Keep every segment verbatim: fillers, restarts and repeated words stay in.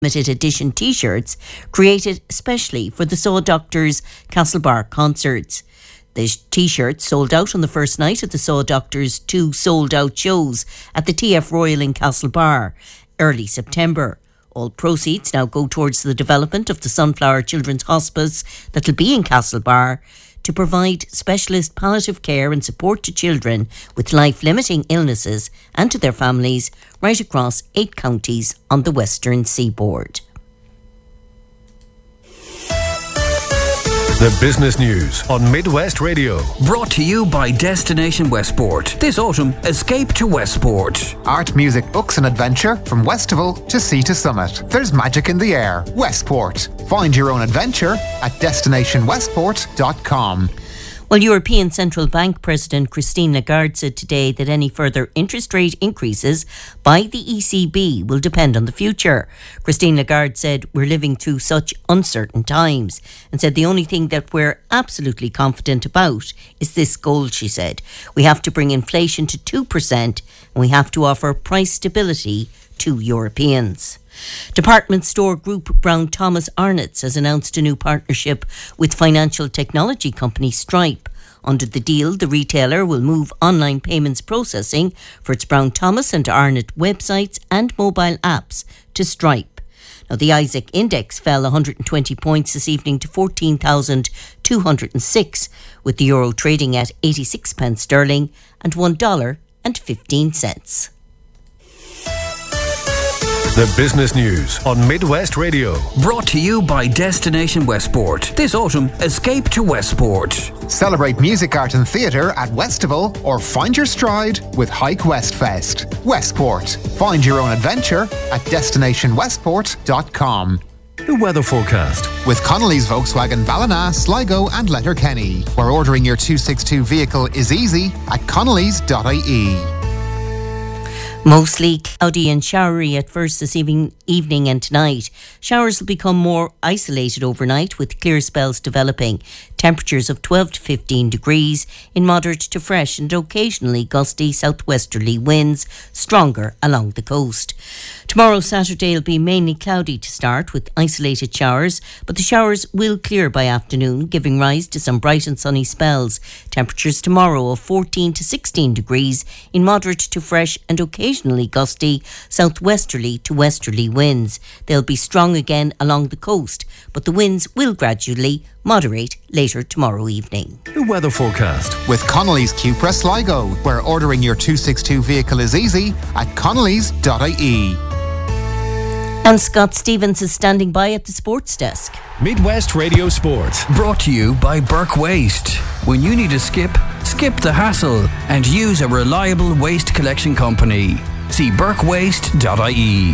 limited edition t-shirts created especially for the Saw Doctors Castlebar concerts. The t-shirts sold out on the first night of the Saw Doctors' two sold-out shows at the T F Royal in Castlebar, early September. All proceeds now go towards the development of the Sunflower Children's Hospice that'll be in Castlebar to provide specialist palliative care and support to children with life-limiting illnesses and to their families right across eight counties on the western seaboard. The business news on Midwest Radio. Brought to you by Destination Westport. This autumn, escape to Westport. Art, music, books and adventure from Westival to Sea to Summit. There's magic in the air. Westport. Find your own adventure at destination westport dot com. Well, European Central Bank President Christine Lagarde said today that any further interest rate increases by the E C B will depend on the future. Christine Lagarde said we're living through such uncertain times and said the only thing that we're absolutely confident about is this goal, she said. We have to bring inflation to two percent and we have to offer price stability to Europeans. Department store group Brown Thomas Arnott's has announced a new partnership with financial technology company Stripe. Under the deal, the retailer will move online payments processing for its Brown Thomas and Arnott websites and mobile apps to Stripe. Now, the Isaac Index fell one hundred twenty points this evening to fourteen thousand two hundred six, with the euro trading at eighty-six pence sterling and one dollar and fifteen cents. The business news on Midwest Radio. Brought to you by Destination Westport. This autumn, escape to Westport. Celebrate music, art and theatre at Westival or find your stride with Hike West Fest. Westport. Find your own adventure at destination westport dot com. The weather forecast. With Connolly's Volkswagen Ballina, Sligo and Letterkenny, where ordering your two sixty-two vehicle is easy at connellys dot I E. Mostly cloudy and showery at first this evening, evening and tonight. Showers will become more isolated overnight with clear spells developing. Temperatures of twelve to fifteen degrees in moderate to fresh and occasionally gusty southwesterly winds, stronger along the coast. Tomorrow, Saturday, will be mainly cloudy to start with isolated showers, but the showers will clear by afternoon, giving rise to some bright and sunny spells. Temperatures tomorrow of fourteen to sixteen degrees in moderate to fresh and occasionally gusty southwesterly to westerly winds. They'll be strong again along the coast, but the winds will gradually moderate later tomorrow evening. The weather forecast. With Connolly's Cupra Sligo, where ordering your two sixty-two vehicle is easy at connellys dot I E. And Scott Stevens is standing by at the sports desk. Midwest Radio Sports. Brought to you by Burke Waste. When you need a skip, skip the hassle and use a reliable waste collection company. See burke waste dot I E.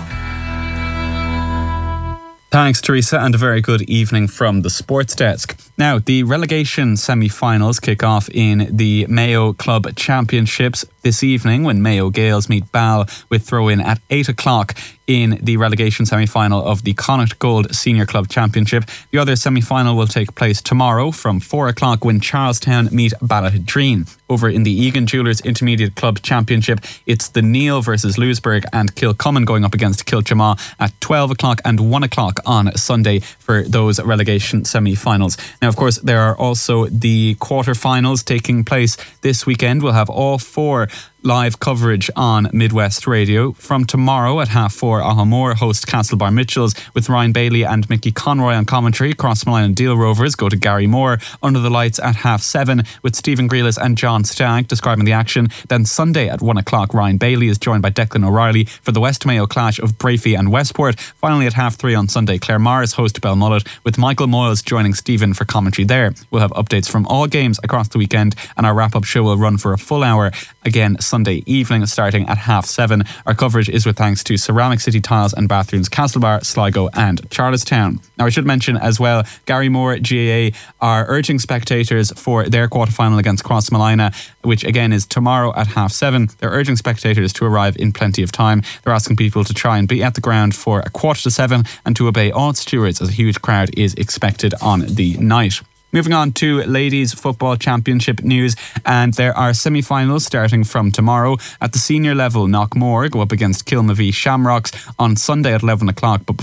Thanks, Teresa, and a very good evening from the sports desk. Now, the relegation semi-finals kick off in the Mayo Club Championships this evening when Mayo Gales meet Bal with throw-in at eight o'clock in the relegation semi-final of the Connacht Gold Senior Club Championship. The other semi-final will take place tomorrow from four o'clock when Charlestown meet Ballaghaderreen. Over in the Egan Jewellers Intermediate Club Championship, it's the Neil versus Lewisburg and Kilcummin going up against Kilchamaw at twelve o'clock and one o'clock on Sunday for those relegation semi-finals. Now, of course, there are also the quarter-finals taking place this weekend. We'll have all four live coverage on Midwest Radio. From tomorrow at half four, Ahamore host Castlebar Mitchells with Ryan Bailey and Mickey Conroy on commentary. Crossmalline and Deal Rovers go to Gary Moore under the lights at half seven with Stephen Grealis and John Stagg describing the action. Then Sunday at one o'clock, Ryan Bailey is joined by Declan O'Reilly for the West Mayo clash of Brafey and Westport. Finally at half three on Sunday, Clare Morris host Belmullet with Michael Moyles joining Stephen for commentary there. We'll have updates from all games across the weekend and our wrap-up show will run for a full hour again Sunday evening starting at half seven. Our coverage is with thanks to Ceramic City Tiles and Bathrooms, Castlebar, Sligo and Charlestown. Now I should mention as well, Gary Moore G A A are urging spectators for their quarter-final against Crossmalina, which again is tomorrow at half seven. They're urging spectators to arrive in plenty of time. They're asking people to try and be at the ground for a quarter to seven and to obey all stewards as a huge crowd is expected on the night. Moving on to Ladies Football Championship news, and there are semi-finals starting from tomorrow. At the senior level, Knockmore go up against Kilmavie Shamrocks on Sunday at eleven o'clock. But